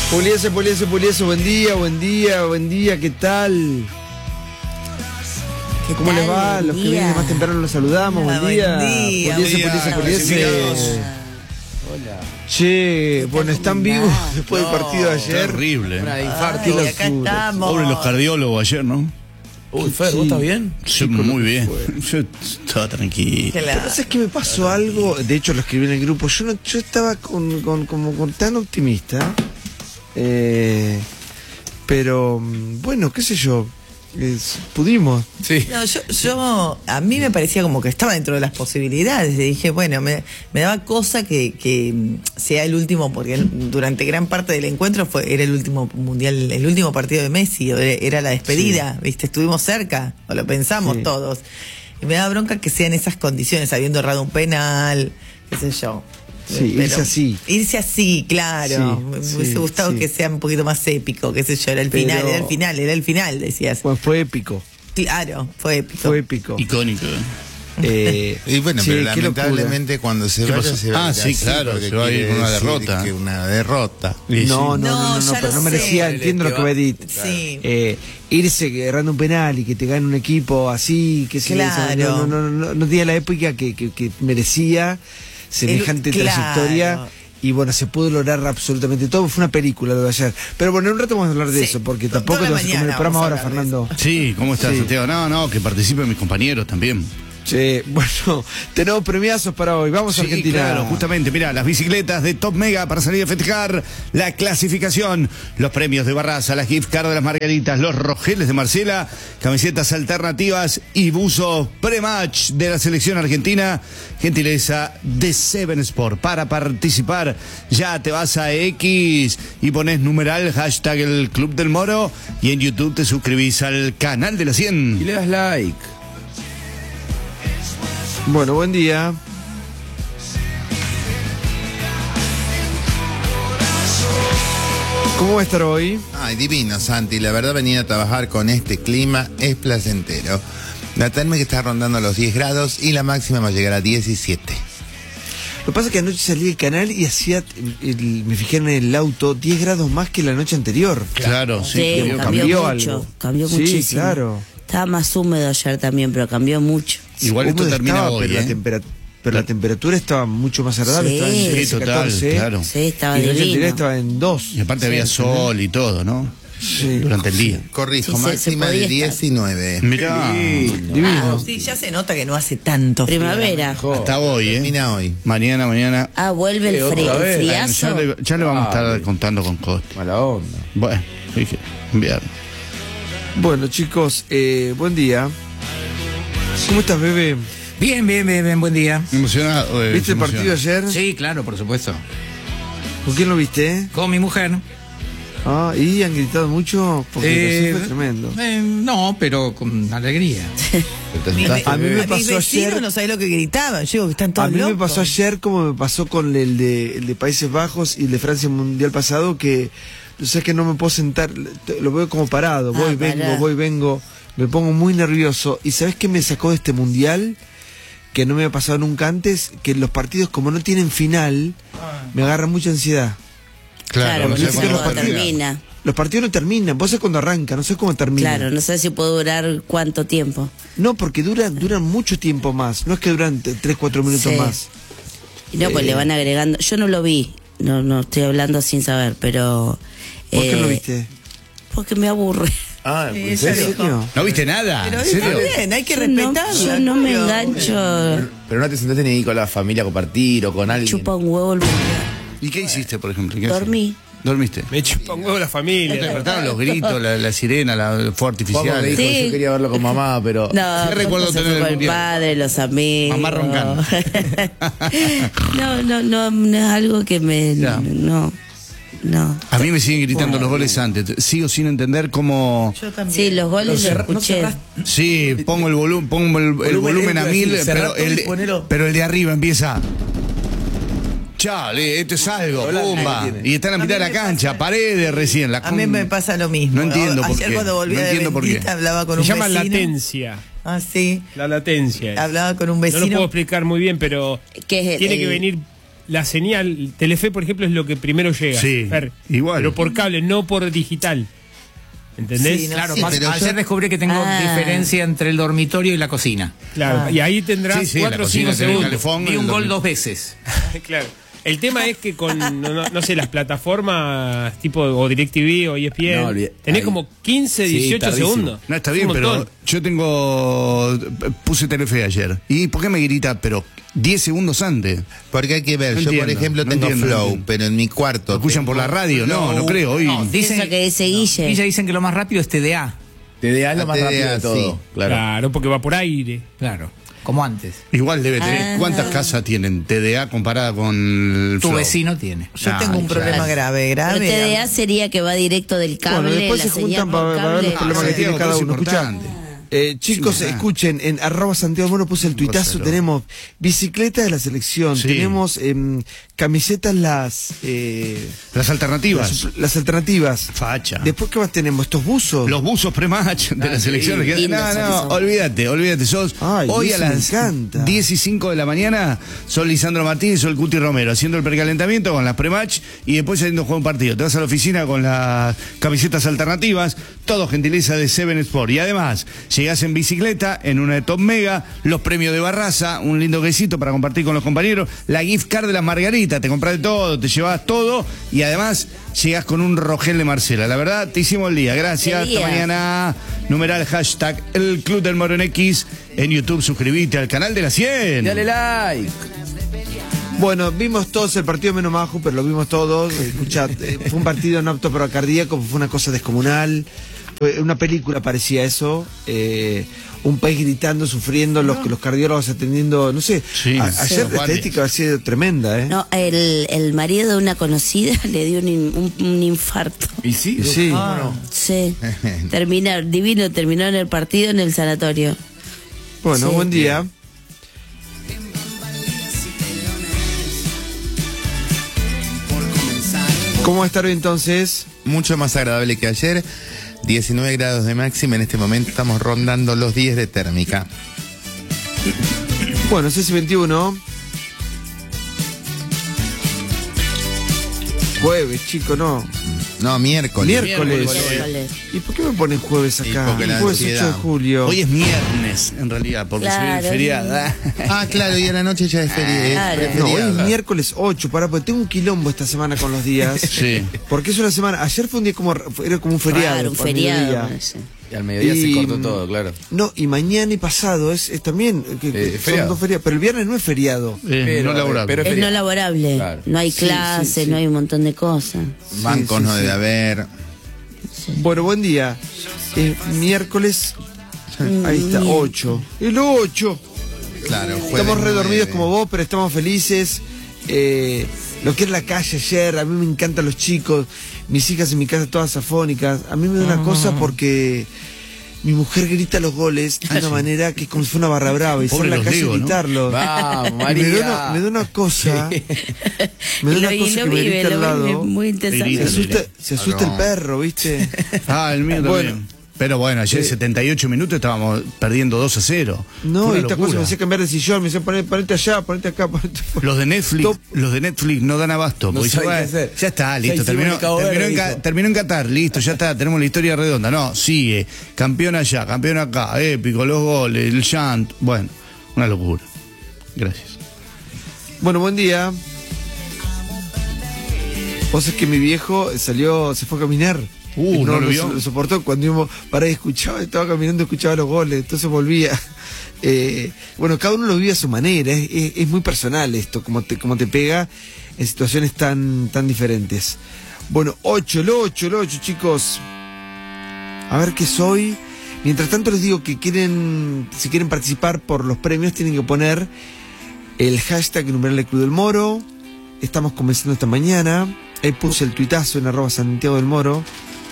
Puliese, buen día, ¿qué tal? ¿Cómo les va? Los que vienen más temprano los saludamos, buen día. Puliese. Hola. Che, bueno, ¿están vivos después del partido de ayer? Terrible. Ay, acá estamos. Pobre los cardiólogos ayer, ¿no? Uy, Fer, ¿vos estás bien? Yo muy bien. Yo estaba tranquilo. Lo que pasa es que me pasó algo, de hecho lo escribí en el grupo, yo estaba con tan optimista, pero bueno, qué sé yo, pudimos. Sí. No, yo a mí me parecía como que estaba dentro de las posibilidades. Dije, bueno, me daba cosa que sea el último, porque durante gran parte del encuentro era el último mundial, el último partido de Messi, era la despedida, sí. ¿Viste? Estuvimos cerca, o lo pensamos sí. Todos. Y me daba bronca que sea en esas condiciones, habiendo errado un penal, qué sé yo. Sí, pero irse así. Irse así, claro. Me hubiese gustado que sea un poquito más épico, qué sé yo, era el final, decías. Pues fue épico. Claro, fue épico. Icónico. Y bueno, sí, pero lamentablemente cuando se vaya se va a ir sí, así, claro, se va a ir con una derrota. Que una derrota. No, pero no merecía, entiendo lo que va a decir. Sí. Irse errando un penal y que te gane un equipo así, que claro. no tenía la época que merecía semejante trayectoria. Y bueno, se pudo lograr absolutamente todo. Fue una película lo de ayer. Pero bueno, en un rato vamos a hablar de eso, porque tampoco te vas a comer el programa ahora, Fernando. Sí, ¿cómo estás, Santiago? No, que participen mis compañeros también. Sí, bueno, tenemos premiazos para hoy. Vamos a Argentina. Claro, justamente, mira, las bicicletas de Top Mega para salir a festejar la clasificación, los premios de Barraza, las gift card de las Margaritas, los rogeles de Marcela, camisetas alternativas y buzo pre-match de la selección argentina, gentileza de Seven Sport. Para participar, ya te vas a X y pones numeral hashtag el Club del Moro y en YouTube te suscribís al canal de la 100. Y le das like. Bueno, buen día. ¿Cómo va a estar hoy? Ay, divino, Santi. La verdad, venir a trabajar con este clima es placentero. La térmica está rondando los 10 grados y la máxima va a llegar a 17. Lo que pasa es que anoche salí del canal y me fijé en el auto 10 grados más que la noche anterior. Claro, sí. Cambió mucho, algo. Cambió sí, muchísimo. Claro. Estaba más húmedo ayer también, pero cambió mucho. Igual esto termina hoy, pero la temperatura estaba mucho más agradable. Sí, estaba en 13, total, 14, claro. Sí, estaba y la noche anterior divino. estaba en 2. Y aparte había sol y todo, ¿no? Sí. Durante el día. Corrijo, Sí, máxima se de podía estar. 19. Mirá. Divino. Sí, ya se nota que no hace tanto frío. Primavera. Hasta hoy, Termina hoy. Mañana. Ah, vuelve el friazo. Ya le vamos a estar contando con Costa. Mala onda. Bueno, dije, enviar. Bueno, chicos, buen día. ¿Cómo estás, bebé? Bien, buen día. Emocionado. ¿Viste el partido ayer? Sí, claro, por supuesto. ¿Con quién lo viste? Con mi mujer. Ah, ¿y han gritado mucho? Porque fue tremendo. No, pero con alegría. A mí me Mis pasó vecinos ayer. no sabés lo que gritaban. Yo digo que están todos A mí locos. me pasó ayer como me pasó con el de Países Bajos y el de Francia Mundial pasado, que no sé, que no me puedo sentar, lo veo como parado, voy, vengo, me pongo muy nervioso. ¿Y sabés qué me sacó de este Mundial? Que no me había pasado nunca antes, que los partidos como no tienen final, me agarra mucha ansiedad. Claro, no sé cuándo cuándo termina. Los partidos no terminan, vos sabés cuándo arranca, no sé cómo termina. Claro, no sé si puede durar cuánto tiempo. No, porque duran mucho tiempo más, no es que duran 3-4 minutos Sí. más. Y no, pues le van agregando. Yo no lo vi, no estoy hablando sin saber, pero... ¿Por qué no lo viste? Porque me aburre. Ah, Sí, ¿en serio? ¿No viste nada? Pero ¿En está serio? bien, hay que Yo respetarlo. yo no me engancho. Pero no te sentaste ni ahí con la familia a compartir o con alguien. Chupa un huevo el mundial. ¿Y qué hiciste, por ejemplo? ¿Qué Dormí. ¿Dormiste? Me chupa un huevo la ¿Te familia. despertaron los gritos, la sirena, el fuego Juanjo me artificial? dijo, Sí. yo quería verlo con mamá, pero... No, ¿Qué recuerdo se tener fue del con el mundial? padre, los amigos. Mamá roncando. no es algo que me... Ya. No. A mí me siguen gritando los goles antes. Sigo sin entender cómo... Yo también. Sí, los goles los escuché. Sí, pongo el volumen a 1000, pero el de arriba empieza... Chale, esto es algo, pumba. Y están a mitad de la cancha, paredes recién. A mí me pasa lo mismo. No entiendo por Ayer qué. cuando volví No de entiendo por qué. dentista hablaba con Se un llama vecino. latencia. Ah, sí. La latencia. Hablaba con un No vecino. lo puedo explicar muy bien, pero ¿Qué es tiene que venir la señal, Telefe, por ejemplo, es lo que primero llega. Sí, Fer, igual. pero por cable, no por digital. ¿Entendés? Sí, no, Claro, sí, pero ayer yo- descubrí que tengo diferencia entre el dormitorio y la cocina. Claro, y ahí tendrás Sí, sí, 4 la o 5 cocina tiene segundos. calefón. Vi un el gol dormitorio. 2 veces. Claro. El tema es que con, no sé, las plataformas tipo o DirecTV o ESPN, No, tenés ahí. como 15, Sí, 18 tardísimo. segundos. No, está Es bien, un pero montón. yo puse Telefe ayer. ¿Y por qué me grita, pero 10 segundos antes? Porque hay que ver, No yo por entiendo, ejemplo no tengo entiendo, no Flow, entiendo. pero en mi cuarto. ¿Lo escuchan tengo por la radio? No, no Flow. creo. Hoy. No, Eso que dice Guille. Guille dicen que lo más rápido es TDA. TDA es lo más TDA, rápido de sí. todo. Claro. Claro, porque va por aire. Claro, como antes. Igual debe tener. ¿Cuántas casas tienen TDA comparada con el Tu Flow? vecino tiene. Yo Ah, tengo un claro. problema grave. Pero TDA sería que va directo del cable, Bueno, después la se señal juntan por para ver los cable. problemas que Santiago, tiene cada pero es uno. Escuchá. importante. Chicos, Sí, escuchen, en @Santiago Moro puse el tuitazo, Gózalo. tenemos bicicletas de la selección, Sí. tenemos camisetas Las alternativas. las alternativas. Facha. Después, ¿qué más tenemos? Estos buzos. Los buzos pre-match de la selección. sí. Lindos No, son. olvídate. Sos Ay, hoy a eso me las encanta. 10 y 5 de la mañana, son Lisandro Martínez o el Cuti Romero haciendo el precalentamiento con las pre-match y después saliendo a jugar un partido. Te vas a la oficina con las camisetas alternativas, todo gentileza de Seven Sport. Y además, llegás en bicicleta, en una de Top Mega, los premios de Barraza, un lindo quesito para compartir con los compañeros, la gift card de las Margaritas, te compras de todo, te llevas todo y además llegás con un Rogel de Marcela. La verdad, te hicimos el día. Gracias. El día. Hasta mañana. Numeral hashtag El Club del Moro en X. En YouTube, suscribite al canal de la 100. Dale like. Bueno, vimos todos el partido menos bajo, pero lo vimos todos. Escuchá, fue un partido no apto para cardíaco, fue una cosa descomunal. Fue una película parecía eso. Un país gritando, sufriendo, los cardiólogos atendiendo, no sé. Sí. Ayer la Juanes. estadística ha sido tremenda, ¿eh? No, el marido de una conocida le dio un infarto. Y sí. Sí. Sí. Terminó en el partido en el sanatorio. Bueno, Sí. buen día. ¿Cómo va a estar hoy entonces? Mucho más agradable que ayer. 19 grados de máxima, en este momento estamos rondando los 10 de térmica. Bueno, CC21. Jueves, chico, no. No, miércoles. Miércoles. Miércoles. ¿Y por qué me ponen jueves Y acá? porque la Jueves 8 de ansiedad. julio. Hoy es viernes, en realidad, porque se viene el Claro. feriado. Ah, claro, y a la noche ya es Claro. No, hoy feriado. es miércoles 8, porque tengo un quilombo esta semana con los días. Sí. Porque es una semana, ayer fue un día era como un feriado. Claro, un al feriado. mediodía. parece. Y al mediodía se Y, cortó todo, claro. No, y mañana y pasado es también, son feriado. 2 feriados, pero el viernes no es feriado. No laborable. pero- Es no feriado. laborable. Claro. No hay Sí, clases, sí, sí. no hay un montón de cosas. Bancos Sí, no sí, debe sí. haber. Bueno, buen día. Miércoles, ahí está, 8. El 8. Claro, jueves Estamos 9. redormidos como vos, pero estamos felices. Lo que es la calle ayer, a mí me encantan los chicos, mis hijas en mi casa todas afónicas. A mí me da una cosa porque mi mujer grita los goles de una manera que es como si fuera una barra brava y Pobre sale a la los calle Diego, a ¿no? gritarlos. Vamos, Y María. me da una cosa. Me da una Y cosa lo que me vive, grita al lo vive lado. muy Y intensamente. grita. Se asusta el perro, ¿viste? Ah, el mío también. Bueno. Pero bueno, ayer 78 minutos estábamos perdiendo 2-0. No, Fue y una esta cosa locura. me hacía cambiar de sillón, me decía ponete allá, ponete acá, ponete Los de Netflix, Top. los de Netflix no dan abasto. No porque saben dice, qué hacer. ya está, Ya listo, hicimos terminó, el Cabo terminó, Verde, en, dijo. terminó en Qatar, listo, ya está, tenemos la historia redonda. No, sigue, campeón allá, campeón acá, épico, los goles, el chant, bueno, una locura. Gracias. Bueno, buen día. Vos es que mi viejo se fue a caminar. Y ¿no lo vio? Lo soportó cuando íbamos para y escuchaba, estaba caminando, escuchaba los goles, entonces volvía. Bueno, cada uno lo vive a su manera, es muy personal esto, como te pega en situaciones tan diferentes. Bueno, 8, el 8, chicos. A ver qué soy. Mientras tanto les digo que si quieren participar por los premios, tienen que poner el hashtag numeral el Club del Moro. Estamos comenzando esta mañana. Ahí puse el tuitazo en @Santiago del Moro.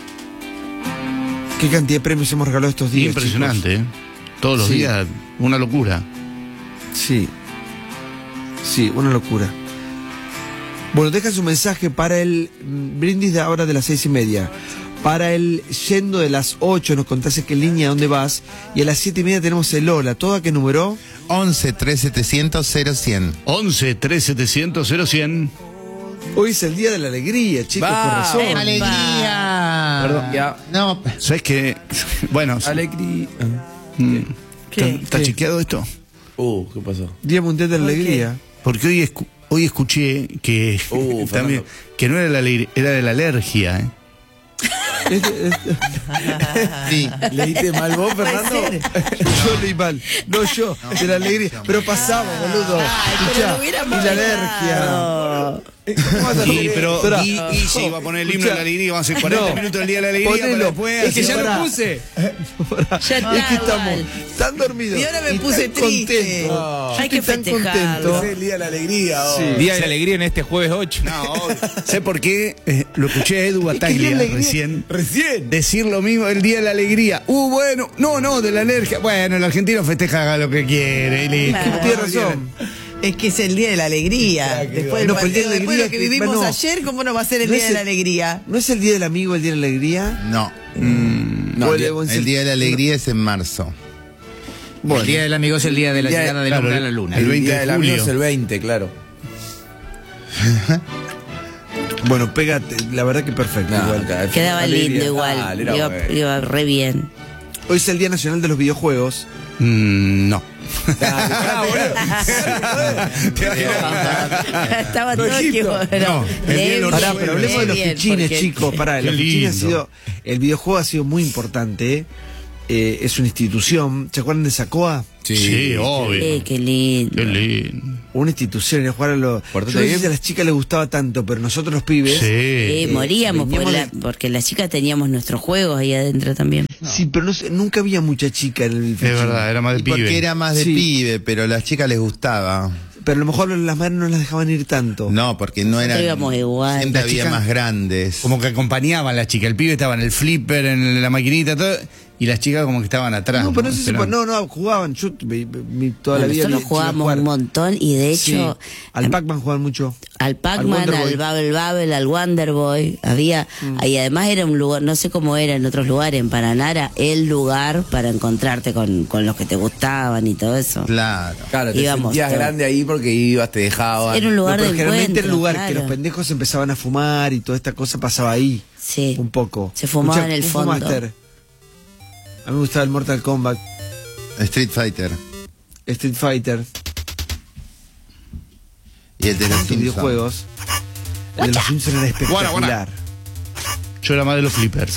Qué cantidad de premios hemos regalado estos días. Impresionante, ¿eh? Todos los Sí. días, una locura. chicos. Sí, una locura. Bueno, deja su mensaje para el brindis de ahora de las 6:30. Para el yendo de las 8 nos contás qué línea, dónde vas. Y a las 7:30 tenemos el Hola. ¿Todo a qué número? 11 3700 0100. 11 3700 0100. Hoy es el día de la alegría, chicos, por razón. ¡Alegría! Perdón. Ya. No, ¿Sabes qué? Bueno, Alegría. ¿está chequeado esto? ¿Qué pasó? Día Mundial de la Alegría. Porque hoy escuché que también que no era la alegría, era de la alergia, ¿eh? sí. ¿Leíste mal vos, Puede Fernando? ser. Yo leí mal. No yo, de la alegría. Pero pasaba, boludo. Escuchá, lo hubiera y la alergia. ¿Cómo vas a Sí, hacer? pero Pará. Guille iba a poner el himno de la alegría, vamos a hacer 40 No. minutos del día de la alegría, Ponelo. pero después Es que así ya pará. lo puse. Pará. Ya está, Es que estamos igual. tan dormidos. Y ahora me y puse tan triste. contentos. Yo Hay que estoy tan festejarlo. contento. Es el día de la alegría. Sí. Día de la alegría en este jueves 8. No, sé por qué lo escuché a Edu que Bataglia la alegría- recién decir lo mismo el día de la alegría. Bueno, no, de la alergia. Bueno, el argentino festeja haga lo que quiere y listo. Claro. Tiene razón. Es que es el día de la alegría. Después, No, pero el día de la después de lo alegría que que- vivimos bueno, ayer, ¿cómo no va a ser el no día es de la el- alegría? ¿No es el día del amigo el día de la alegría? No. No, El día de la alegría es en marzo. Bueno. El día del amigo es el día de la Día- llegada del claro, hombre a la luna. el El 20 día de del amigo julio. es el 20, claro. Bueno, pégate, la verdad que perfecto. No, igual. acá- Quedaba alegría. lindo igual. Dale, era Iba, bueno. iba re bien. Hoy es el Día Nacional de los Videojuegos. No. Estaba todo Egipto. equivocado. No, el día de los Pará, pero hablemos de los bien, fichines, porque- chicos. Pará, Qué los fichines ha lindo. sido. El videojuego ha sido muy importante. Es una institución. ¿Se acuerdan de Sacoa? Sí, obvio. Qué lindo. Qué lindo. Una institución. Ir a jugar a los. Yo Portate no sé bien. si a las chicas les gustaba tanto, pero nosotros los pibes. Sí. Moríamos veníamos porque las chicas teníamos nuestros juegos ahí adentro también. Sí, pero no sé, nunca había mucha chica en el Es fichín. verdad, era más de Y porque pibe. era más de Sí. pibe, pero a las chicas les gustaba. Pero a lo mejor las madres no las dejaban ir tanto. No, porque no eran. íbamos igual. Siempre Las había chicas- más grandes. Como que acompañaban a las chicas. El pibe estaba en el flipper, en la maquinita, todo. Y las chicas como que estaban atrás. No, pero no sé si. Pero- No, jugaban. Yo toda la vida. Nosotros vi chicas jugábamos jugar. un montón y de Sí. hecho Al Pac-Man jugaban mucho. al Pac-Man, Wonder Boy. al Bubble Bubble, al Wonder Boy, había, y además era un lugar, no sé cómo era en otros lugares, en Paraná era el lugar para encontrarte con los que te gustaban y todo eso. Claro. Claro, te Íbamos sentías todos. grande ahí porque ibas, te dejaban. Era un No, lugar pero de generalmente encuentro, era el lugar que claro. los pendejos empezaban a fumar y toda esta cosa pasaba ahí. Sí. Un poco. Se fumaba en el Kung Fu fondo. Master. A mí me gustaba el Mortal Kombat, Street Fighter. Street Fighter, Y el de los y Simpsons. videojuegos. El de los Simpsons era espectacular. Guara. Yo era más de los flippers.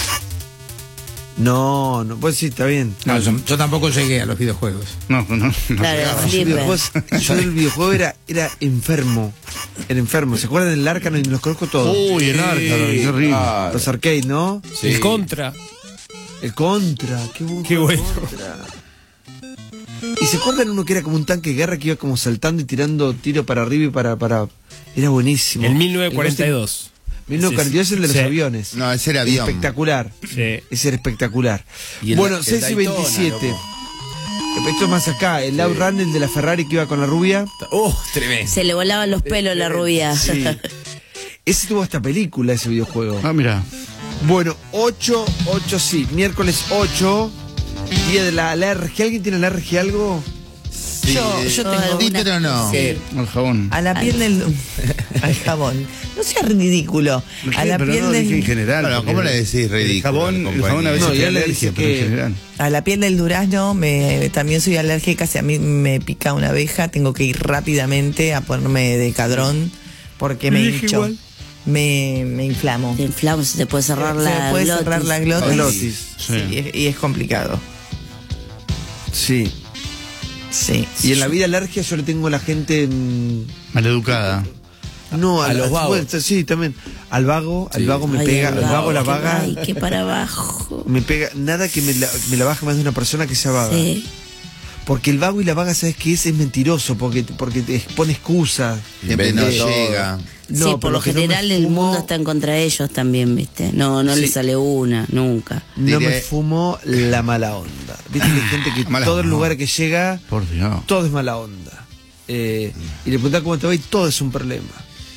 No, pues sí, está bien. No, yo tampoco llegué a los videojuegos. No. Claro, Yo, flipper. videojuegos- yo del videojuego era enfermo. Era enfermo. ¿Se acuerdan del Arcano? Y los conozco todos. Uy, el arca, qué horrible. Claro. Los arcade, ¿no? Sí. El contra. El Contra. Qué bueno. Qué bueno. Contra. ¿Y se acuerdan uno que era como un tanque de guerra que iba como saltando y tirando tiro para arriba y para... Era buenísimo. En 1942. 1942 es el de los Sí. aviones. No, ese era avión. Espectacular. Sí. Ese era espectacular. Y el- Bueno, el 6 y Daytona, 27. loco. Esto es más acá. El Outrun, el de la Ferrari que iba con la rubia. Tremendo. Se le volaban los pelos a la rubia. Sí. Ese tuvo hasta película, ese videojuego. Ah, mira. Bueno, 8 sí. Miércoles 8. Día de la alergia. ¿Alguien tiene alergia a algo? Sí. Yo tengo Sí, una- pero no. ¿Qué? Al jabón. A la piel del... al jabón. No sea ridículo. A la Pero piel no, dije en del... general. Bueno, ¿cómo porque le decís ridículo El al jabón a veces No, y te da él le alergia, dice pero en que- general. A la piel del durazno también soy alérgica. Si a mí me pica una abeja, tengo que ir rápidamente a ponerme Decadrón porque me dije hincho. igual. Me inflamo. Te inflamos, se te puede cerrar Se la me puede glotis. cerrar la glotis. La glotis. Sí, y es complicado. Sí. Sí. Y en la vida alergia yo le tengo a la gente... Maleducada. no, a los vagos. bueno, sí, también. Al vago me Ay, pega. el Al vago, la qué- vaga. Ay, qué para abajo. Me pega. Nada que me la baje más de una persona que sea vaga. Sí. Porque el vago y la vaga, ¿sabes qué es? Es mentiroso, porque te pone excusas. Siempre no Inventa todo. llega. Sí, No, por lo que no me general el fumo- mundo está en contra de ellos también, ¿viste? No Sí. le sale una, nunca. No Diré- me fumo la mala onda. Viste que hay gente que Mala todo el onda. lugar que llega, Por Dios. todo es mala onda. Y le preguntás cómo te va y todo es un problema.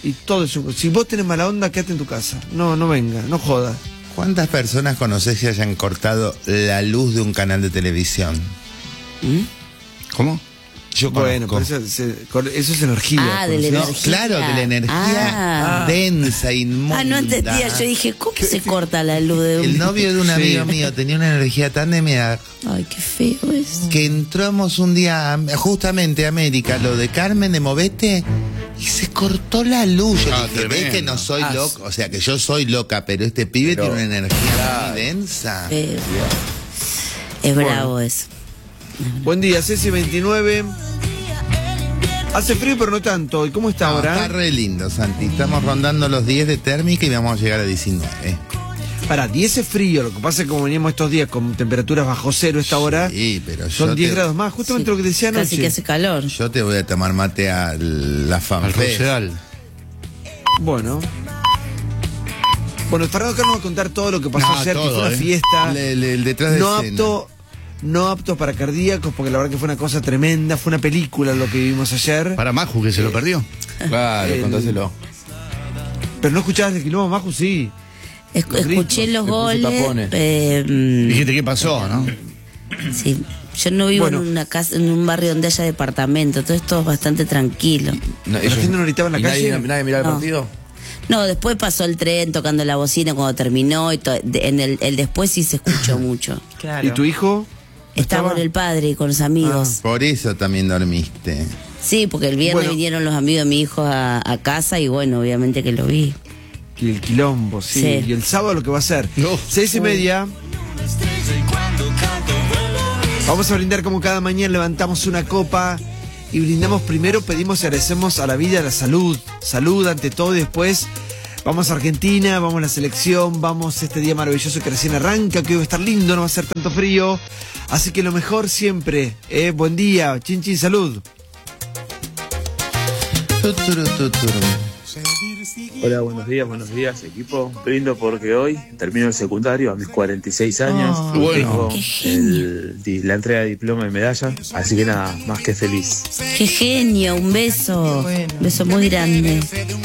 Y todo eso. Si vos tenés mala onda, quédate en tu casa. No venga, no jodas. ¿Cuántas personas conocés que hayan cortado la luz de un canal de televisión? ¿Cómo? Yo Bueno, conozco. pero eso es energía. De la ¿conocés? energía. Claro, de la energía densa, inmunda. No entendía. Yo dije, ¿cómo se corta la luz de un... El novio de un amigo mío tenía una energía tan de mierda Ay, qué feo es. que entramos un día justamente a América, lo de Carmen de Movete, y se cortó la luz. Yo dije, tremendo. ves que no soy loca, o sea que yo soy loca, pero este pibe tiene una energía muy densa. Feo. Es bravo eso. Buen día, Ceci 29. Hace frío, pero no tanto. ¿Y cómo está No, ahora? está re lindo, Santi. Estamos rondando los 10 de térmica y vamos a llegar a 19. Para 10 es frío. Lo que pasa es que como veníamos estos días con temperaturas bajo cero esta hora, Sí, pero son yo 10 te- grados más. Justamente lo que decía anoche. Casi que hace calor. Yo te voy a tomar mate a la Al fanfest. Rosedal. Bueno. Bueno, Fernando acá nos va a contar todo lo que pasó No, ayer, que todo, fue una ¿eh? fiesta. El detrás de no escena. no apto para cardíacos, porque la verdad que fue una cosa tremenda. Fue una película lo que vivimos ayer. Para Maju, que se lo perdió. Claro, El- contáselo. Pero no escuchabas el quilombo, Maju, sí. Escuché los Le puso goles. tapones. Dijiste, ¿qué pasó, no? Sí. Yo no vivo Bueno. en una casa, en un barrio donde haya departamento. Todo esto es bastante tranquilo. No, ¿La gente no gritaba en la ¿y calle? Nadie miraba el No. partido? No, después pasó el tren tocando la bocina cuando terminó y en el después sí se escuchó mucho. Claro. ¿Y tu hijo? Estaba con el padre y con los amigos. Por eso también dormiste. Sí, porque el viernes Bueno. vinieron los amigos de mi hijo a casa y bueno, obviamente que lo vi. Y el quilombo, sí. Sí. Y el sábado lo que va a ser. No. 6:30. Vamos a brindar como cada mañana, levantamos una copa y brindamos primero, pedimos y agradecemos a la vida, a la salud. Salud ante todo y después vamos a Argentina, vamos a la selección, vamos a este día maravilloso que recién arranca, que hoy va a estar lindo, no va a ser tanto frío. Así que lo mejor siempre, buen día, chin chin, salud. Tuturu, tuturu. Hola, buenos días equipo. Brindo porque hoy termino el secundario a mis 46 años. Oh, Tengo qué genio. la entrega de diploma y medalla, así que nada, más que feliz. Qué genio, un beso. Qué bueno. Un beso muy grande.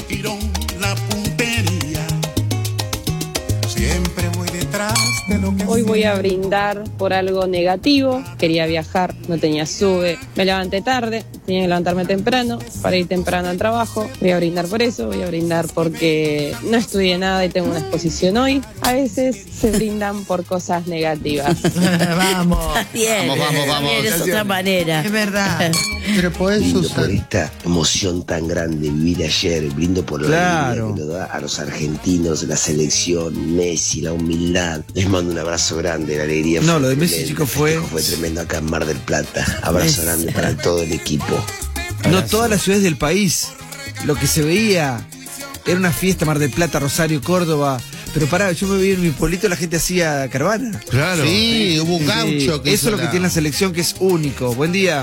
Hoy voy a brindar por algo negativo. Quería viajar, no tenía sube. Me levanté tarde, tenía que levantarme temprano para ir temprano al trabajo. Voy a brindar por eso, voy a brindar porque no estudié nada y tengo una exposición hoy. A veces se brindan por cosas negativas. Vamos. Bien, Vamos. bien, es otra manera. Es verdad. Pero podés Brindo usar. por esta emoción tan grande vivir ayer, brindo por la Claro. alegría que nos da a los argentinos, la selección, Messi, la humildad. Les mando un abrazo grande, la alegría. No, fue lo de Messi, tremenda, chico, el fue- festejo fue tremendo acá en Mar del Plata. Abrazo grande para todo el equipo. No todas las ciudades del país. Lo que se veía era una fiesta, Mar del Plata, Rosario, Córdoba. Pero pará, yo me veía en mi pueblito, la gente hacía caravana. Claro. Sí, hubo un gaucho que Eso hizo es lo que tiene la selección, que es único. Buen día.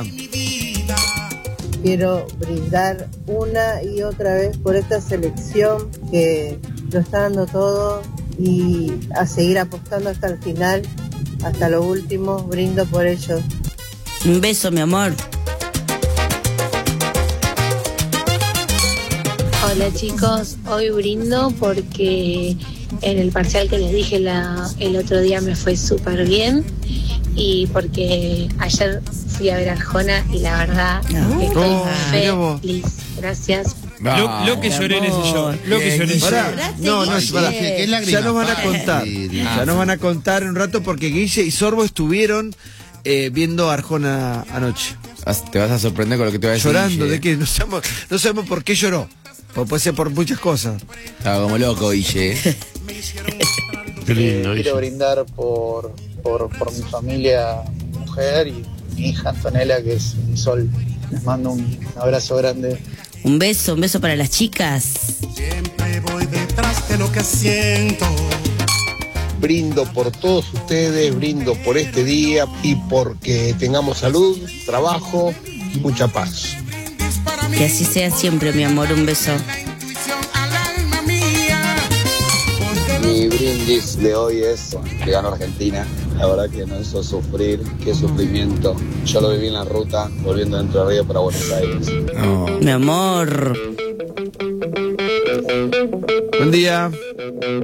Quiero brindar una y otra vez por esta selección que lo está dando todo y a seguir apostando hasta el final, hasta lo último. Brindo por ellos. Un beso, mi amor. Hola chicos, hoy brindo porque en el parcial que les dije el otro día me fue súper bien y porque ayer fui a ver a Arjona y la verdad estoy mirá vos. feliz. Gracias. Lo que lloré en ese show. Lo que lloré en ese show. Pará, no, pará. ¿Qué lágrima? Ya nos van a contar. Ay, Ya nos van a contar en un rato porque Guille y Sorbo estuvieron viendo a Arjona anoche. Te vas a sorprender con lo que te voy a decir. Llorando, Guille. de que no sabemos por qué lloró. Puede ser por muchas cosas. Estaba como loco, Guille. Qué lindo, Quiero brindar por mi familia, mi mujer y mi hija Antonella, que es mi sol. Les mando un abrazo grande. Un beso para las chicas. Brindo por todos ustedes, brindo por este día y porque tengamos salud, trabajo y mucha paz. Que así sea siempre, mi amor. Un beso. Mi brindis de hoy es que ganó Argentina. La verdad que nos hizo sufrir, qué sufrimiento. Yo lo viví en la ruta, volviendo de Entre Ríos para Buenos Aires. Mi amor. Buen día.